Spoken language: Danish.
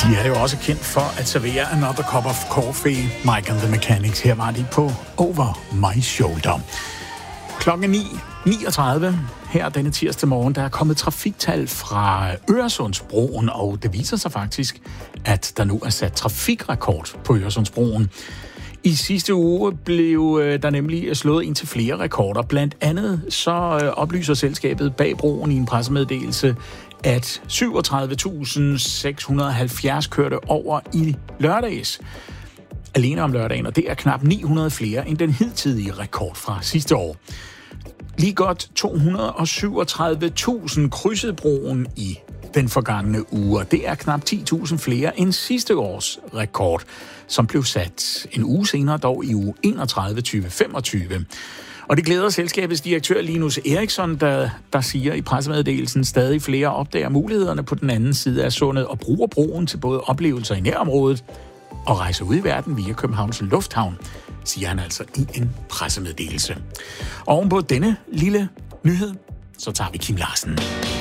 De er jo også kendt for at servere Another Cup of Coffee, Mike and the Mechanics. Her var de på Over My Shoulder. Klokken 9:39 her denne tirsdag morgen, der er kommet trafiktal fra Øresundsbroen, og det viser sig faktisk, at der nu er sat trafikrekord på Øresundsbroen. I sidste uge blev der nemlig slået ind til flere rekorder. Blandt andet så oplyser selskabet bag broen i en pressemeddelelse, at 37.670 kørte over i lørdags. Alene om lørdagen, og det er knap 900 flere end den hidtidige rekord fra sidste år. Lige godt 237.000 krydsede broen i den forgangne uge, og det er knap 10.000 flere end sidste års rekord, som blev sat en uge senere, dog i uge 31-2025. Og det glæder selskabets direktør Linus Eriksson, der siger i pressemeddelelsen, stadig flere opdager mulighederne på den anden side af sundet og bruger broen til både oplevelser i nærområdet og rejser ud i verden via Københavns Lufthavn, siger han altså i en pressemeddelelse. Ovenpå denne lille nyhed, så tager vi Kim Larsen.